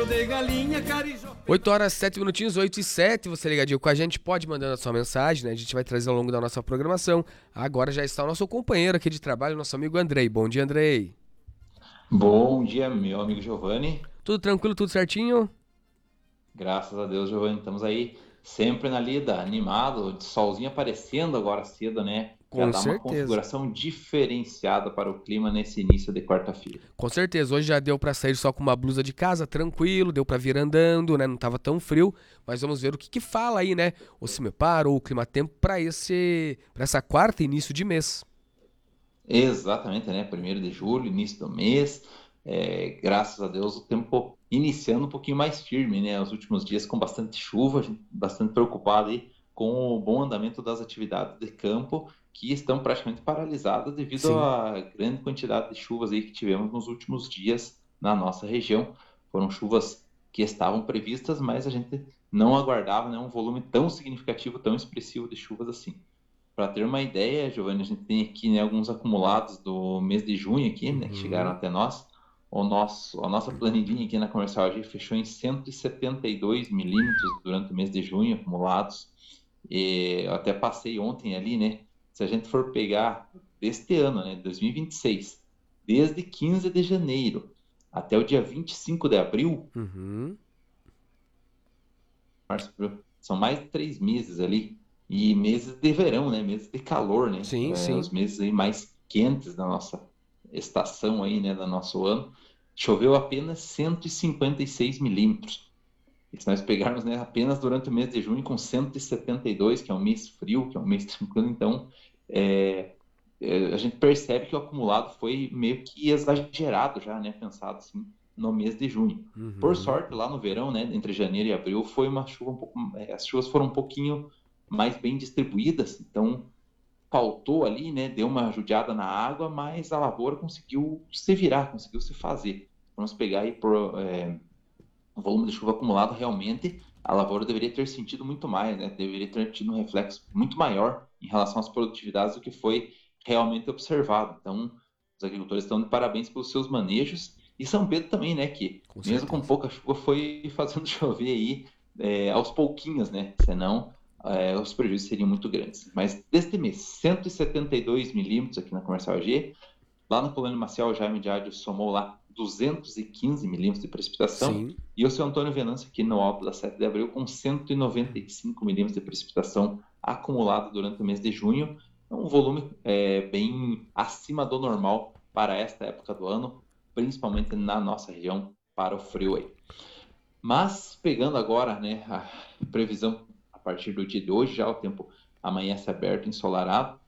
de galinha, carijó. 8 horas, 7 minutinhos, 8 e 7, você ligadinho com a gente, pode mandando a sua mensagem, né? A gente vai trazer ao longo da nossa programação. Agora já está o nosso companheiro aqui de trabalho, nosso amigo Andrei. Bom dia, Andrei. Bom dia, meu amigo Giovanni. Tudo tranquilo, tudo certinho? Graças a Deus, Giovanni. Estamos aí sempre na lida, animado, de solzinho aparecendo agora cedo, né? Já Com dá uma certeza. configuração diferenciada para o clima nesse início de quarta-feira. Com certeza, hoje já deu pra sair só com uma blusa de casa, tranquilo, deu pra vir andando, né? Não tava tão frio, mas vamos ver o que fala aí, né? O CIMEPAR ou o Climatempo pra essa quarta início de mês. Exatamente, né? 1º de julho, início do mês. Graças a Deus, o tempo iniciando um pouquinho mais firme, né? Os últimos dias com bastante chuva, a gente bastante preocupado aí com o bom andamento das atividades de campo, que estão praticamente paralisadas devido Sim. à grande quantidade de chuvas aí que tivemos nos últimos dias na nossa região. Foram chuvas que estavam previstas, mas a gente não aguardava, né, um volume tão significativo, tão expressivo de chuvas assim. Para ter uma ideia, Giovanni, a gente tem aqui, né, alguns acumulados do mês de junho aqui, né, que chegaram até nós. A nossa planilhinha aqui na Comercial AG fechou em 172 milímetros durante o mês de junho, acumulados. E eu até passei ontem ali, né? Se a gente for pegar deste ano, né, 2026, desde 15 de janeiro até o dia 25 de abril, Uhum. março, abril, são mais de 3 meses ali. E meses de verão, né? Meses de calor, né? Sim, sim. Os meses aí mais quentes da nossa estação aí, né? Do nosso ano. Choveu apenas 156 milímetros. E se nós pegarmos, né, apenas durante o mês de junho com 172, que é um mês frio, que é um mês tranquilo, então a gente percebe que o acumulado foi meio que exagerado já, né? Pensado assim, no mês de junho. Por Uhum. sorte, lá no verão, né, entre janeiro e abril, foi uma chuva um pouco, as chuvas foram um pouquinho mais bem distribuídas, então faltou ali, né, deu uma judiada na água, mas a lavoura conseguiu se virar, conseguiu se fazer. Vamos pegar aí por o volume de chuva acumulado, realmente a lavoura deveria ter sentido muito mais, né, deveria ter tido um reflexo muito maior em relação às produtividades do que foi realmente observado. Então, os agricultores estão de parabéns pelos seus manejos, e São Pedro também, né, que Com mesmo com certeza. pouca chuva foi fazendo chover aí aos pouquinhos, né, senão os prejuízos seriam muito grandes. Mas deste mês, 172 milímetros aqui na Comercial AG, lá no Colônia Maciel, o Jaime Diádio somou lá 215 milímetros de precipitação, Sim. e o seu Antônio Venâncio aqui no Alto da 7 de abril com 195 milímetros de precipitação acumulado durante o mês de junho, um volume bem acima do normal para esta época do ano, principalmente na nossa região, para o frio aí. Mas, pegando agora, né, a previsão a partir do dia de hoje, já o tempo amanhece aberto, ensolarado.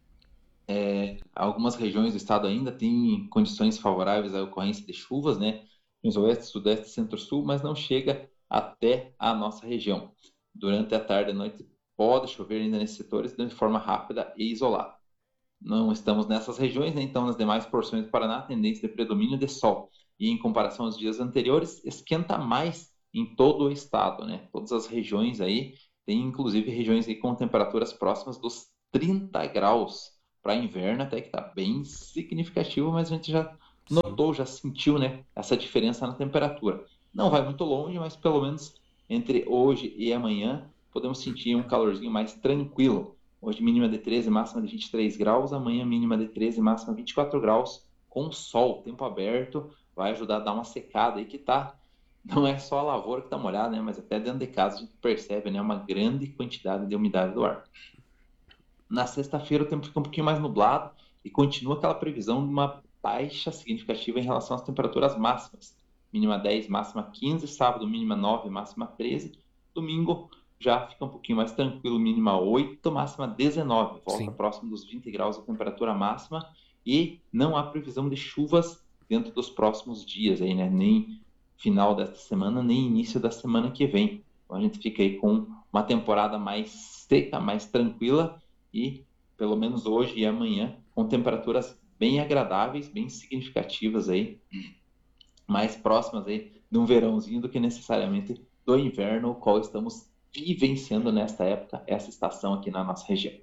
Algumas regiões do estado ainda têm condições favoráveis à ocorrência de chuvas, né? Nos oeste, sudeste, centro-sul, mas não chega até a nossa região. Durante a tarde e noite pode chover ainda nesses setores de forma rápida e isolada. Não estamos nessas regiões, né? Então nas demais porções do Paraná, a tendência de predomínio de sol. E em comparação aos dias anteriores, esquenta mais em todo o estado, né? Todas as regiões aí, tem inclusive regiões aí com temperaturas próximas dos 30 graus para inverno, até que está bem significativo, mas a gente já Sim. notou, já sentiu, né, essa diferença na temperatura. Não vai muito longe, mas pelo menos entre hoje e amanhã podemos sentir um calorzinho mais tranquilo. Hoje mínima de 13, máxima de 23 graus, amanhã mínima de 13, máxima de 24 graus, com sol, tempo aberto, vai ajudar a dar uma secada aí que tá, não é só a lavoura que está molhada, né, mas até dentro de casa a gente percebe, né, uma grande quantidade de umidade do ar. Na sexta-feira o tempo fica um pouquinho mais nublado e continua aquela previsão de uma baixa significativa em relação às temperaturas máximas. Mínima 10, máxima 15, sábado mínima 9, máxima 13, domingo já fica um pouquinho mais tranquilo, mínima 8, máxima 19, volta Sim. próximo dos 20 graus a temperatura máxima e não há previsão de chuvas dentro dos próximos dias, aí, né? Nem final desta semana, nem início da semana que vem. Então a gente fica aí com uma temporada mais seca, mais tranquila e, pelo menos hoje e amanhã, com temperaturas bem agradáveis, bem significativas aí, mais próximas aí de um verãozinho do que necessariamente do inverno, o qual estamos vivenciando nesta época, essa estação aqui na nossa região.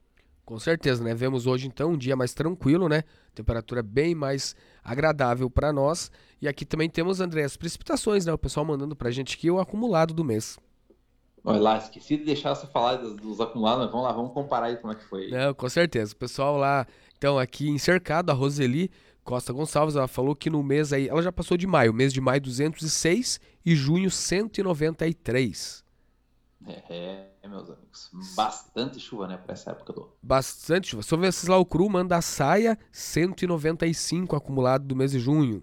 Com certeza, né? Vemos hoje então um dia mais tranquilo, né? Temperatura bem mais agradável para nós. E aqui também temos, André, as precipitações, né? O pessoal mandando pra gente aqui o acumulado do mês. Olha lá, esqueci de deixar você falar dos acumulados, mas vamos lá, vamos comparar aí como é que foi aí. Não, com certeza. O pessoal lá, então, aqui em Cercado, a Roseli Costa Gonçalves, ela falou que no mês aí, ela já passou de maio, mês de maio 206 e junho 193. Meus amigos, bastante chuva, né, para essa época do. Bastante chuva. Só ver se lá o Cru manda a saia 195 acumulado do mês de junho.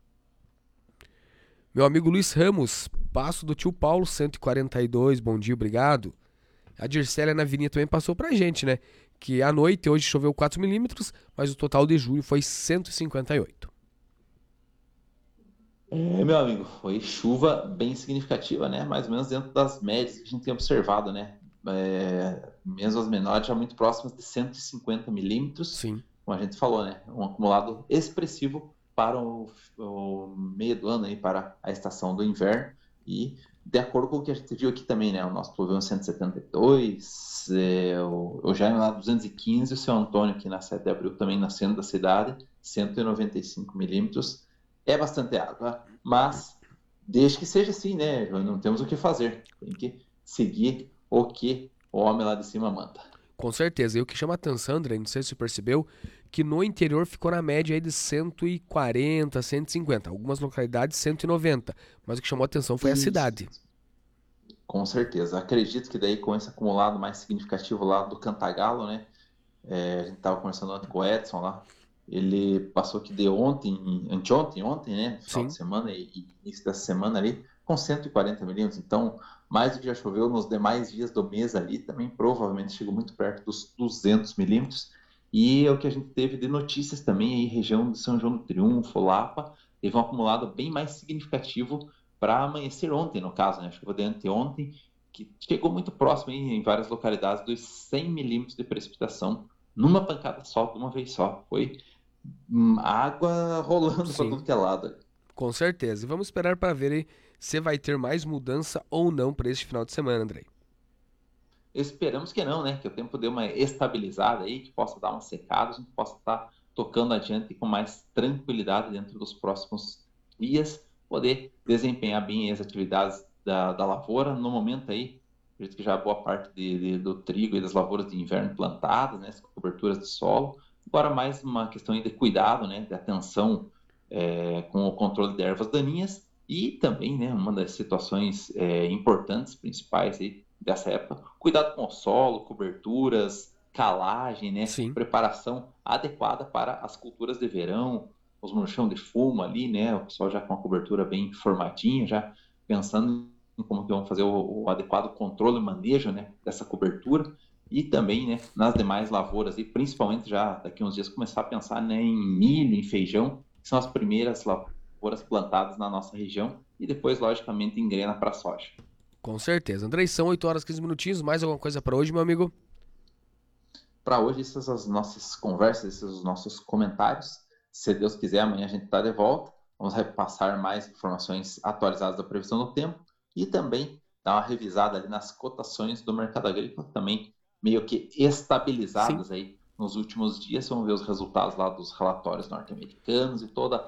Meu amigo Luiz Ramos, Passo do Tio Paulo 142, bom dia, obrigado. A Dircélia na Avenida também passou pra gente, né? Que à noite hoje choveu 4 milímetros, mas o total de julho foi 158. Meu amigo, foi chuva bem significativa, né? Mais ou menos dentro das médias que a gente tem observado, né? Mesmo as menores já muito próximas de 150 milímetros, Sim, como a gente falou, né? Um acumulado expressivo para o meio do ano, aí, para a estação do inverno. E de acordo com o que a gente viu aqui também, né? O nosso Pluvião 172, o Jaime lá 215, o seu Antônio aqui na 7 de abril também nascendo da cidade, 195 milímetros. É bastante água, mas desde que seja assim, né? Não temos o que fazer. Tem que seguir o que o homem lá de cima manda. com certeza. E o que chama atenção, André, não sei se você percebeu, que no interior ficou na média aí de 140, 150. Algumas localidades 190. Mas o que chamou atenção foi a Isso. cidade. Com certeza. Acredito que daí com esse acumulado mais significativo lá do Cantagalo, né? A gente estava conversando ontem com o Edson lá. Ele passou aqui de ontem, né? Final Sim, de semana e início dessa semana ali, com 140 milímetros. Então, mais do que já choveu nos demais dias do mês ali, também provavelmente chegou muito perto dos 200 milímetros. E é o que a gente teve de notícias também aí, região de São João do Triunfo, Lapa, teve um acumulado bem mais significativo para amanhecer ontem, no caso, né? Chuva de anteontem, que chegou muito próximo aí, em várias localidades dos 100 milímetros de precipitação numa pancada só, de uma vez só. Foi água rolando para sim, tudo que é lado. com certeza. E vamos esperar para ver aí se vai ter mais mudança ou não para este final de semana, André. Esperamos que não, né? Que o tempo dê uma estabilizada aí, que possa dar uma secada, a gente possa estar tocando adiante com mais tranquilidade dentro dos próximos dias, poder desempenhar bem as atividades da lavoura. No momento aí, acredito que já boa parte do trigo e das lavouras de inverno plantadas, né? As coberturas de solo. Agora mais uma questão aí de cuidado, né? De atenção com o controle de ervas daninhas e também, né? Uma das situações importantes, principais aí dessa época, cuidado com o solo, coberturas, calagem, né? Sim, Preparação adequada para as culturas de verão, os murchão de fumo ali, né? O pessoal já com a cobertura bem formadinha, já pensando em como que vão fazer o adequado controle e manejo, né? Dessa cobertura e também, né? Nas demais lavouras e principalmente já daqui uns dias começar a pensar, né? Em milho, em feijão, que são as primeiras lavouras plantadas na nossa região e depois, logicamente, engrena para a soja. com certeza. Andrei, são 8 horas e 15 minutinhos. Mais alguma coisa para hoje, meu amigo? Para hoje, essas são as nossas conversas, esses são os nossos comentários. Se Deus quiser, amanhã a gente está de volta. Vamos repassar mais informações atualizadas da previsão do tempo e também dar uma revisada ali nas cotações do mercado agrícola, também meio que Sim, estabilizadas aí nos últimos dias. Vamos ver os resultados lá dos relatórios norte-americanos e toda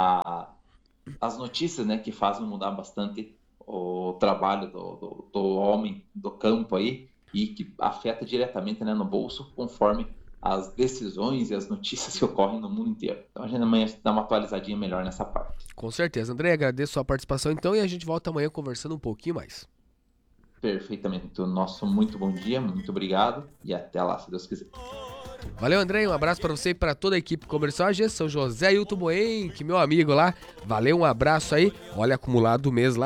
as notícias, né, que fazem mudar bastante o trabalho do homem do campo aí e que afeta diretamente, né, no bolso, conforme as decisões e as notícias que ocorrem no mundo inteiro. Então a gente amanhã dá uma atualizadinha melhor nessa parte. com certeza. Andrei, agradeço a sua participação então e a gente volta amanhã conversando um pouquinho mais. Perfeitamente. O nosso muito bom dia, muito obrigado e até lá, se Deus quiser. Valeu, André. Um abraço para você e para toda a equipe comercial Agência São José Ailton Boenck, meu amigo lá. Valeu, um abraço aí. Olha, acumulado do mês lá,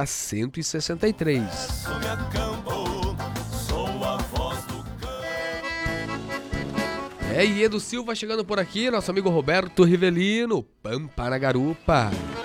163. E Edu Silva chegando por aqui, nosso amigo Roberto Rivelino, Pampa na Garupa.